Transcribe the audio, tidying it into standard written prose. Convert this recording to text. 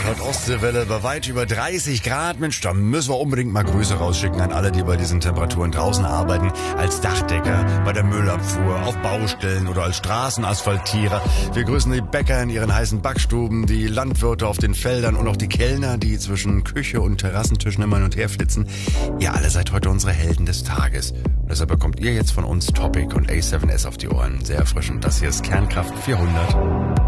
Nordostseewelle bei weit über 30 Grad. Mensch, da müssen wir unbedingt mal Grüße rausschicken an alle, die bei diesen Temperaturen draußen arbeiten. Als Dachdecker, bei der Müllabfuhr, auf Baustellen oder als Straßenasphaltierer. Wir grüßen die Bäcker in ihren heißen Backstuben, die Landwirte auf den Feldern und auch die Kellner, die zwischen Küche und Terrassentischen immer hin und her flitzen. Ihr alle seid heute unsere Helden des Tages. Und deshalb bekommt ihr jetzt von uns Topic und A7S auf die Ohren. Sehr erfrischend. Das hier ist Kernkraft 400.